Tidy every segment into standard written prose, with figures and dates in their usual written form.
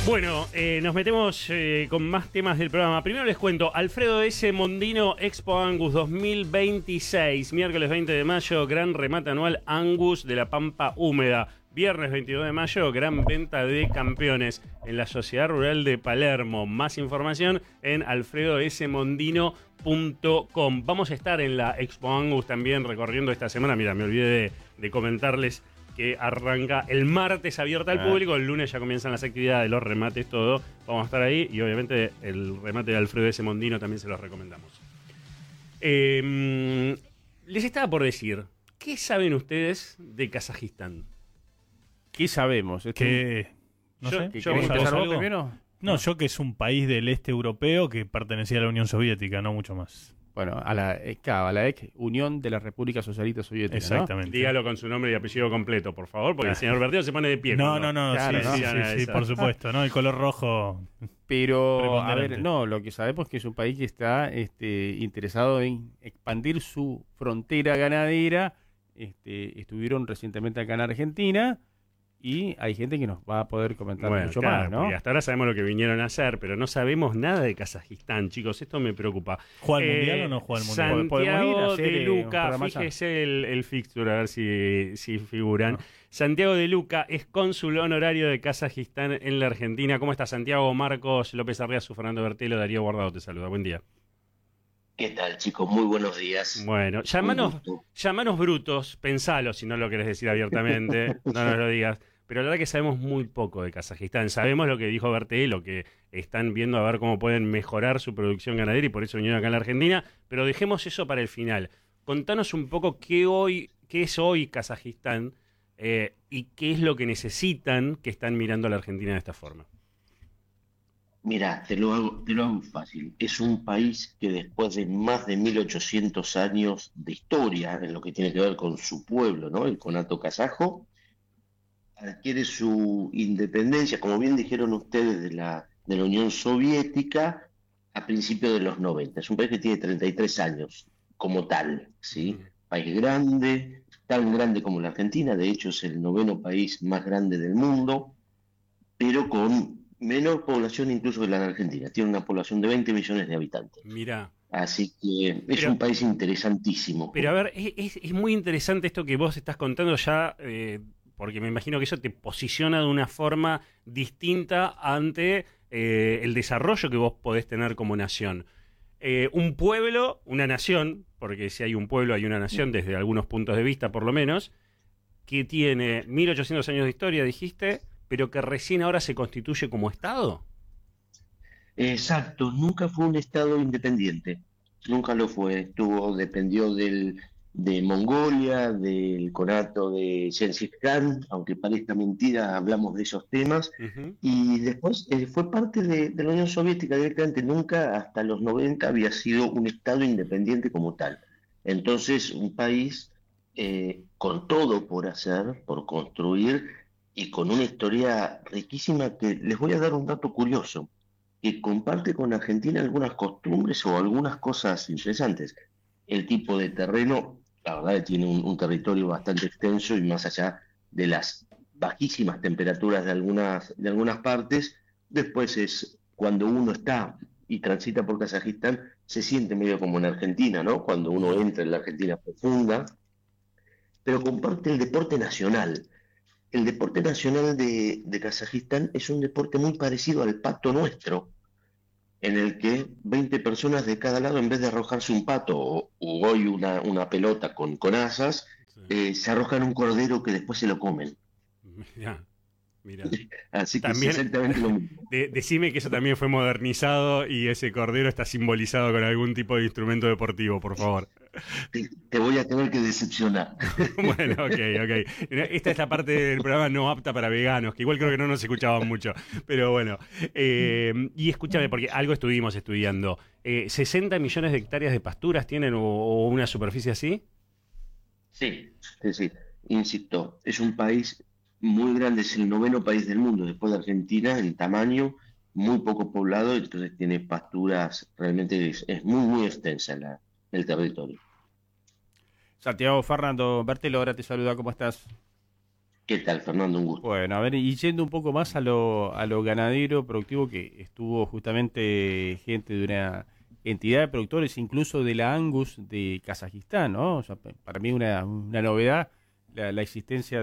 Bueno, nos metemos con más temas del programa. Primero les cuento, Alfredo S. Mondino Expo Angus 2026, miércoles 20 de mayo, gran remate anual Angus de la Pampa Húmeda. Viernes 22 de mayo, gran venta de campeones en la Sociedad Rural de Palermo. Más información en alfredosmondino.com. Vamos a estar en la Expo Angus también recorriendo esta semana. Mira, me olvidé de comentarles que arranca el martes abierta al público, el lunes ya comienzan las actividades, los remates, todo. Vamos a estar ahí y obviamente el remate de Alfredo S. Mondino también se los recomendamos. Les estaba por decir, ¿qué saben ustedes de Kazajistán? ¿Qué sabemos? Que no yo, sé. yo ¿Querés empezar vos algo? primero? No, yo que es un país del este europeo que pertenecía a la Unión Soviética, no mucho más. Bueno, a la ECA, Unión de la República Socialista Soviética. Exactamente. Dígalo con su nombre y apellido completo, por favor, porque el señor Berteo se pone de pie. No, Claro, sí, por supuesto, ¿no? El color rojo. Pero, a ver, preponderante. lo que sabemos es que es un país que está interesado en expandir su frontera ganadera. Estuvieron recientemente acá en Argentina y hay gente que nos va a poder comentar mucho más, ¿no? Hasta ahora sabemos lo que vinieron a hacer, pero no sabemos nada de Kazajistán, chicos. Esto me preocupa. ¿Juega al Mundial o no juega al Mundial? Podemos ir a Santiago hacer, de un Luca, programa allá. fíjese el fixture, a ver si figuran. No. Santiago de Luca es cónsul honorario de Kazajistán en la Argentina. ¿Cómo está Santiago? Marcos López Arriazu, Fernando Bertelo, Darío Guardado te saluda. Buen día. ¿Qué tal, chicos? Muy buenos días. Bueno, llamanos brutos, pensalo si no lo querés decir abiertamente, no nos lo digas. Pero la verdad que sabemos muy poco de Kazajistán. Sabemos lo que dijo Bertelo, que están viendo a ver cómo pueden mejorar su producción ganadera y por eso vinieron acá en la Argentina. Pero dejemos eso para el final. Contanos un poco qué es hoy Kazajistán y qué es lo que necesitan que están mirando a la Argentina de esta forma. Mira, te lo hago fácil. Es un país que después de más de 1800 años de historia en lo que tiene que ver con su pueblo, ¿no? El conato kazajo, adquiere su independencia, como bien dijeron ustedes, de la Unión Soviética a principios de los 90. Es un país que tiene 33 años como tal, ¿sí? País grande, tan grande como la Argentina, de hecho es el 9º país más grande del mundo, pero con menor población incluso que la de Argentina. Tiene una población de 20 millones de habitantes. Mirá. Así que es un país interesantísimo. Pero a ver, es muy interesante esto que vos estás contando ya, porque me imagino que eso te posiciona de una forma distinta ante el desarrollo que vos podés tener como nación. Un pueblo, una nación, porque si hay un pueblo hay una nación desde algunos puntos de vista por lo menos, que tiene 1800 años de historia, dijiste, pero que recién ahora se constituye como Estado. Exacto, nunca fue un estado independiente, nunca lo fue. Dependió de Mongolia, del conato de Gengis Khan, aunque parezca mentira, hablamos de esos temas. Uh-huh. Y después fue parte de la Unión Soviética directamente, nunca hasta los 90 había sido un estado independiente como tal. Entonces, un país con todo por hacer, por construir y con una historia riquísima que les voy a dar un dato curioso, que comparte con Argentina algunas costumbres o algunas cosas interesantes. El tipo de terreno, la verdad, tiene un territorio bastante extenso y más allá de las bajísimas temperaturas de algunas partes, después es cuando uno está y transita por Kazajistán, se siente medio como en Argentina, ¿no? Cuando uno entra en la Argentina profunda, pero comparte el deporte nacional. El deporte nacional de Kazajistán es un deporte muy parecido al pato nuestro, en el que 20 personas de cada lado, en vez de arrojarse un pato o hoy una pelota con asas, se arrojan un cordero que después se lo comen. Mira. Así que También, es exactamente lo mismo. Decime que eso también fue modernizado y ese cordero está simbolizado con algún tipo de instrumento deportivo, por favor. Te voy a tener que decepcionar. Bueno, ok. Esta es la parte del programa no apta para veganos, que igual creo que no nos escuchaban mucho. Pero bueno, y escúchame, porque algo estuvimos estudiando. ¿60 millones de hectáreas de pasturas tienen o una superficie así? Sí. Insisto, es un país muy grande, es el 9º país del mundo, después de Argentina, en tamaño, muy poco poblado, entonces tiene pasturas, realmente es muy, muy extensa el territorio. Santiago, Fernando Bertelo, ahora te saluda, ¿cómo estás? ¿Qué tal, Fernando? Un gusto. Bueno, a ver, y yendo un poco más a lo ganadero productivo, que estuvo justamente gente de una entidad de productores, incluso de la Angus de Kazajistán, ¿no? O sea, para mí una novedad la existencia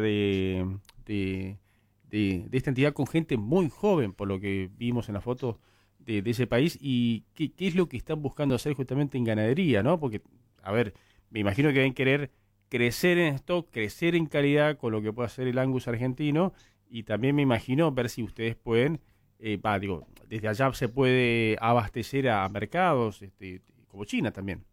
de esta entidad con gente muy joven, por lo que vimos en las fotos de ese país, y qué es lo que están buscando hacer justamente en ganadería, ¿no? Porque, a ver, me imagino que deben querer crecer en stock, crecer en calidad con lo que puede hacer el Angus argentino, y también me imagino ver si ustedes pueden, desde allá se puede abastecer a mercados, como China también.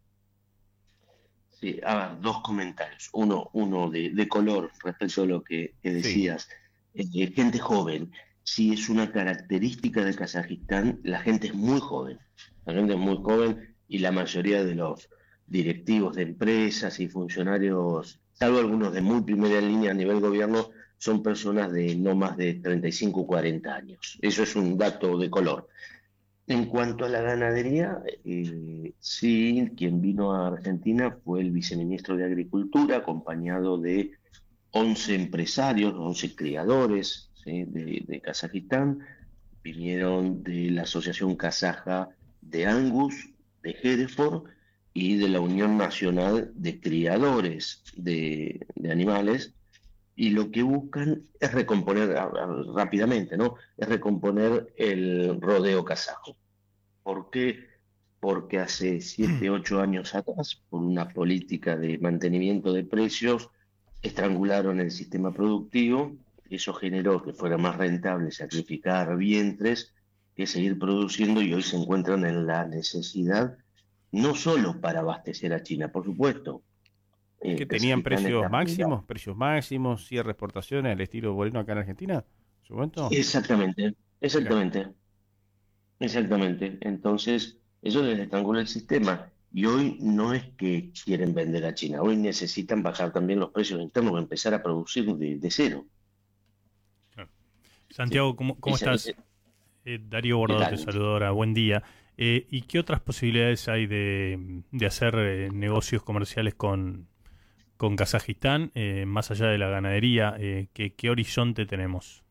Sí, a ver, dos comentarios. Uno de color respecto a lo que Sí. decías. Gente joven. Sí, es una característica de Kazajistán. La gente es muy joven. La gente es muy joven y la mayoría de los directivos de empresas y funcionarios, salvo algunos de muy primera línea a nivel gobierno, son personas de no más de 35 o 40 años. Eso es un dato de color. En cuanto a la ganadería, sí, quien vino a Argentina fue el viceministro de Agricultura, acompañado de 11 empresarios, 11 criadores, ¿sí? de Kazajistán. Vinieron de la Asociación Kazaja de Angus, de Hereford y de la Unión Nacional de Criadores de Animales. Y lo que buscan es recomponer rápidamente, ¿no? Es recomponer el rodeo kazajo. ¿Por qué? Porque hace 7, 8 años atrás, por una política de mantenimiento de precios, estrangularon el sistema productivo. Eso generó que fuera más rentable sacrificar vientres que seguir produciendo, y hoy se encuentran en la necesidad, no solo para abastecer a China, por supuesto. Que tenían Kazajistán está precios máximos, cierre de exportaciones al estilo Boleno acá en Argentina, en su momento. exactamente, Mira, exactamente. Exactamente. Entonces, eso les estrangula el sistema. Y hoy no es que quieren vender a China, hoy necesitan bajar también los precios internos, empezar a producir de cero. Claro. Sí. Santiago, ¿cómo estás? Darío ¿Qué Bordado te tal? saluda ahora, buen día. ¿Y qué otras posibilidades hay de hacer negocios comerciales con Kazajistán, más allá de la ganadería? ¿Qué horizonte tenemos?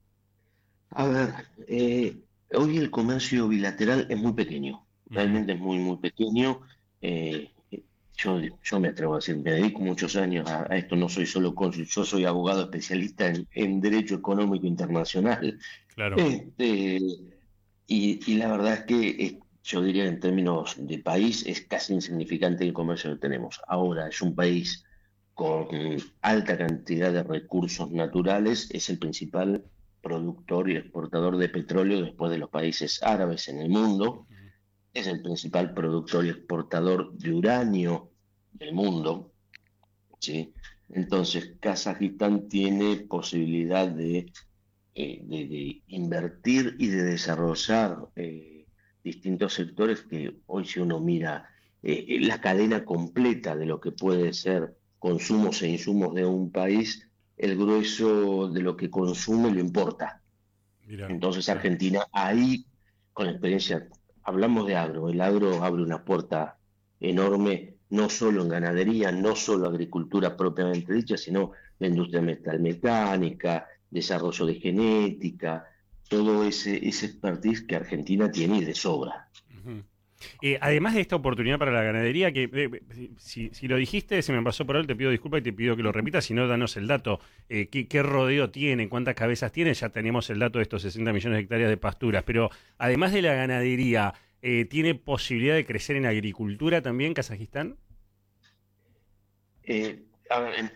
A ver, hoy el comercio bilateral es muy pequeño, Ujú. realmente es muy, muy pequeño. Eh, yo me atrevo a decir, me dedico muchos años a esto, no soy solo cónsul, yo soy abogado especialista en Derecho Económico Internacional. Claro. Este, y la verdad es que yo diría en términos de país es casi insignificante el comercio que tenemos. Ahora es un país con alta cantidad de recursos naturales, es el principal productor y exportador de petróleo después de los países árabes en el mundo, Ujú. es el principal productor y exportador de uranio del mundo, ¿sí? Entonces, Kazajistán tiene posibilidad de invertir y de desarrollar distintos sectores que hoy, si uno mira la cadena completa de lo que puede ser consumos e insumos de un país, el grueso de lo que consume lo importa. Mirá, Entonces claro. Argentina ahí, con la experiencia, hablamos de agro, el agro abre una puerta enorme, no solo en ganadería, no solo agricultura propiamente dicha, sino la industria metalmecánica, desarrollo de genética, todo ese expertise que Argentina tiene y de sobra. Ujú. Además de esta oportunidad para la ganadería, que si lo dijiste, se me pasó por alto, te pido disculpas y te pido que lo repitas, si no, danos el dato. ¿Qué rodeo tiene? ¿Cuántas cabezas tiene? Ya tenemos el dato de estos 60 millones de hectáreas de pasturas, pero además de la ganadería, ¿tiene posibilidad de crecer en agricultura también Kazajistán? A ver,